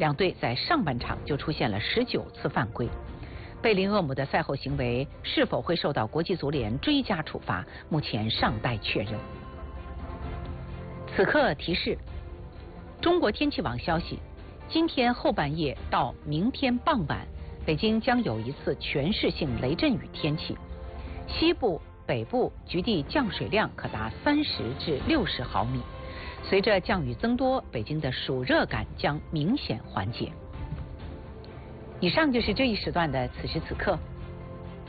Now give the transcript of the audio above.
两队在上半场就出现了19次犯规。贝林厄姆的赛后行为是否会受到国际足联追加处罚，目前尚待确认。此刻提示：中国天气网消息，今天后半夜到明天傍晚，北京将有一次全市性雷阵雨天气，西部、北部局地降水量可达30至60毫米。随着降雨增多，北京的暑热感将明显缓解。以上就是这一时段的此时此刻，